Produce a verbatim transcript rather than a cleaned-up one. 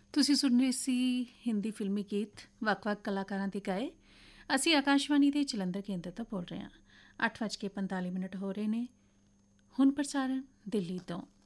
ਤੁਸੀਂ ਸੁਣ ਰਹੇ ਸੀ ਹਿੰਦੀ ਫਿਲਮੀ ਗੀਤ ਵੱਖ-ਵੱਖ ਕਲਾਕਾਰਾਂ ਦੇ ਗਾਏ। ਅਸੀਂ ਆਕਾਸ਼ਵਾਣੀ ਦੇ ਜਲੰਧਰ ਕੇਂਦਰ ਤੋਂ ਬੋਲ ਰਹੇ ਹਾਂ। ਅੱਠ ਵੱਜ ਕੇ ਪੰਤਾਲੀ ਮਿੰਟ ਹੋ ਰਹੇ ਨੇ। ਹੁਣ ਪ੍ਰਸਾਰਣ ਦਿੱਲੀ ਤੋਂ।